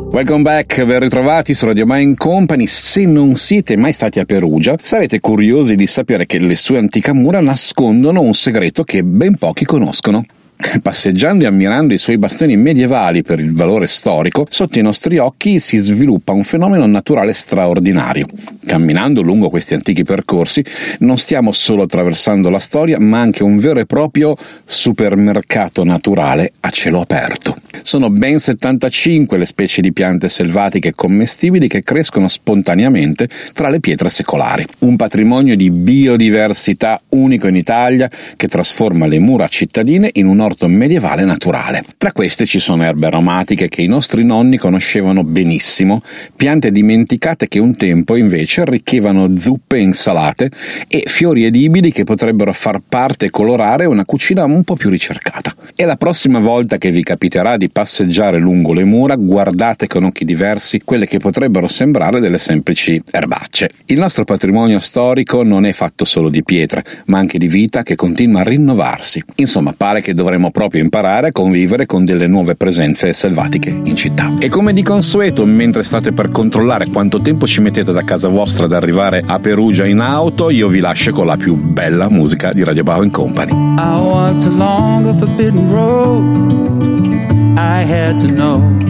Welcome back, ben ritrovati su Radio Mind Company. Se non siete mai stati a Perugia, sarete curiosi di sapere che le sue antiche mura nascondono un segreto che ben pochi conoscono. Passeggiando e ammirando i suoi bastioni medievali per il valore storico, sotto i nostri occhi si sviluppa un fenomeno naturale straordinario. Camminando lungo questi antichi percorsi non stiamo solo attraversando la storia, ma anche un vero e proprio supermercato naturale a cielo aperto. Sono ben 75 le specie di piante selvatiche commestibili che crescono spontaneamente tra le pietre secolari. Un patrimonio di biodiversità unico in Italia che trasforma le mura cittadine in un orto medievale naturale. Tra queste ci sono erbe aromatiche che i nostri nonni conoscevano benissimo, piante dimenticate che un tempo invece arricchivano zuppe e insalate, e fiori edibili che potrebbero far parte e colorare una cucina un po' più ricercata. E la prossima volta che vi capiterà di passeggiare lungo le mura, guardate con occhi diversi quelle che potrebbero sembrare delle semplici erbacce. Il nostro patrimonio storico non è fatto solo di pietre, ma anche di vita che continua a rinnovarsi. Insomma, pare che dovremmo proprio imparare a convivere con delle nuove presenze selvatiche in città. E come di consueto, mentre state per controllare quanto tempo ci mettete da casa vostra ad arrivare a Perugia in auto, io vi lascio con la più bella musica di Radio Mind Company. I walked along a forbidden road. I had to know